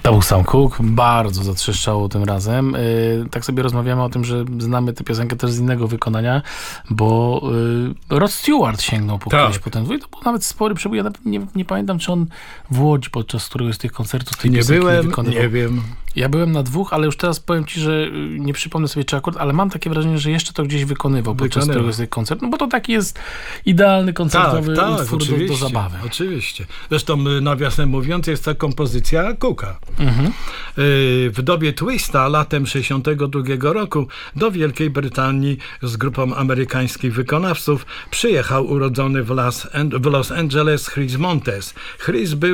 To był Sam Cooke, bardzo zatrzeszczało tym razem. Tak sobie rozmawiamy o tym, że znamy tę piosenkę też z innego wykonania, bo Rod Stewart sięgnął po któryś potem. To był nawet spory przebój. Ja nie pamiętam, czy on w Łodzi podczas któregoś z tych koncertów tej piosenki nie wykonywał. Nie wiem. Ja byłem na 2, ale już teraz powiem ci, że nie przypomnę sobie czy akurat, ale mam takie wrażenie, że jeszcze to gdzieś wykonywał podczas któregoś z tych koncertów, no bo to taki jest idealny koncertowy utwór do zabawy. Oczywiście. Zresztą nawiasem mówiąc jest to kompozycja Cooke'a. W dobie Twista latem 1962 roku do Wielkiej Brytanii z grupą amerykańskich wykonawców przyjechał urodzony w Los Angeles Chris Montes. Chris był